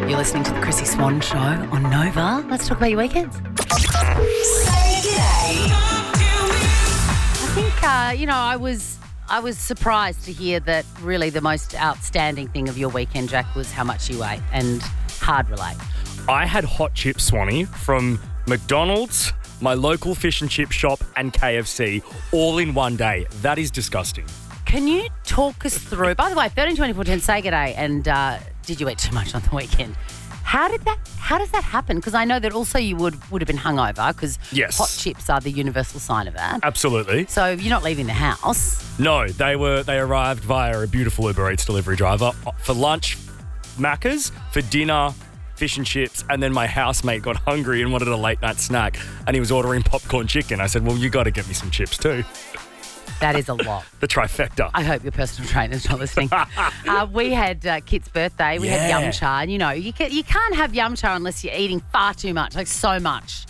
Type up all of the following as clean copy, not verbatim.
You're listening to the Chrissy Swan Show on Nova. Let's talk about your weekends. Say g'day. I think, I was surprised to hear that really the most outstanding thing of your weekend, Jack, was how much you ate, and hard relate. I had hot chips, Swanee, from McDonald's, my local fish and chip shop, and KFC all in one day. That is disgusting. Can you talk us through, by the way, 13 24 10, say g'day, and did you eat too much on the weekend? How does that happen? Because I know that also you would have been hungover because Yes. hot chips are the universal sign of that. Absolutely. So you're not leaving the house. No, they arrived via a beautiful Uber Eats delivery driver. For lunch, Macca's. For dinner, fish and chips. And then my housemate got hungry and wanted a late night snack. And he was ordering popcorn chicken. I said, well, you got to get me some chips too. That is a lot. The trifecta. I hope your personal trainer's not listening. We had Kit's birthday. We had yum cha. And, you can't have yum cha unless you're eating far too much, like so much.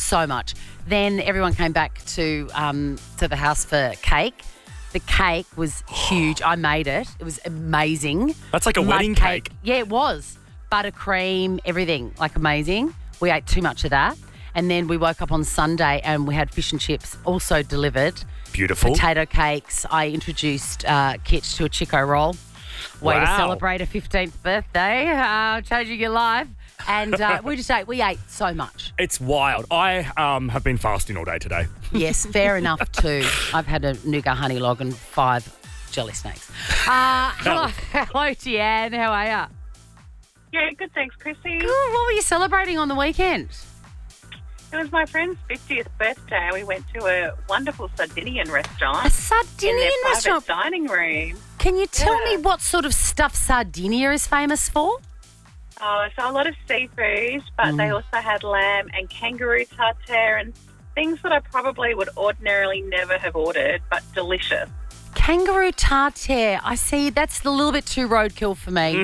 Then everyone came back to the house for cake. The cake was huge. I made it. It was amazing. That's like a Mud wedding cake. Yeah, it was. Buttercream, everything, like amazing. We ate too much of that. And then we woke up on Sunday and we had fish and chips also delivered. Beautiful. Potato cakes. I introduced Kit to a Chico roll. Way to Wow. celebrate a 15th birthday, changing your life. And we ate so much. It's wild. I have been fasting all day today. Yes, fair enough too. I've had a nougat honey log and 5 jelly snakes. Hello, Deanne. How are you? Yeah, good, thanks, Chrissy. Good. What were you celebrating on the weekend? It was my friend's 50th birthday. We went to a wonderful Sardinian restaurant. A Sardinian in their restaurant. private dining room. Can you tell Yeah. me what sort of stuff Sardinia is famous for? Oh, so a lot of seafood, but they also had lamb and kangaroo tartare and things that I probably would ordinarily never have ordered, but delicious. Kangaroo tartare. I see. That's a little bit too roadkill for me.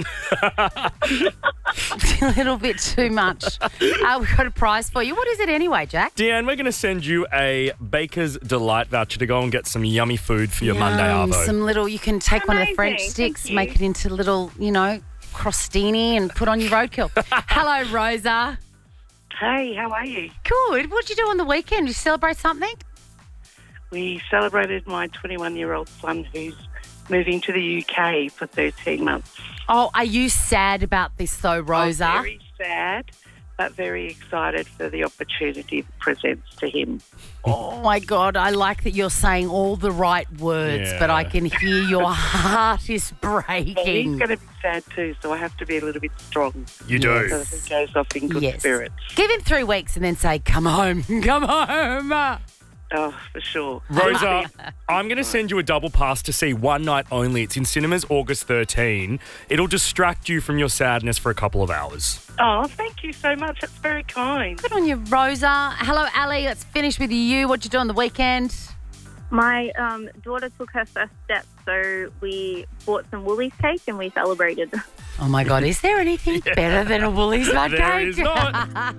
A little bit too much. We've got a prize for you. What is it anyway, Jack? Deanne, we're going to send you a Baker's Delight voucher to go and get some yummy food for your Monday Yum, arvo. Some little, you can take one of the French Amazing, sticks, thank you. make it into little, crostini and put on your roadkill. Hello, Rosa. Hey, how are you? Good. What'd you do on the weekend? Did you celebrate something? We celebrated my 21-year-old son who's moving to the UK for 13 months. Oh, are you sad about this though, Rosa? I'm very sad, but very excited for the opportunity it presents to him. Oh, my God. I like that you're saying all the right words, Yeah. but I can hear your heart is Well, he's breaking. going to be sad too, so I have to be a little bit strong You do. so that he goes off in good Yes. spirits. Give him 3 weeks and then say, come home, come home. Oh, for sure. Rosa, I'm going to send you a double pass to see One Night Only. It's in cinemas August 13. It'll distract you from your sadness for a couple of hours. Oh, thank you so much. That's very kind. Good on you, Rosa. Hello, Ali. Let's finish with you. What'd you do on the weekend? My daughter took her first steps, so we bought some Woolies cake and we celebrated. Oh, my God. Is there anything better than a Woolies mug There cake? is not.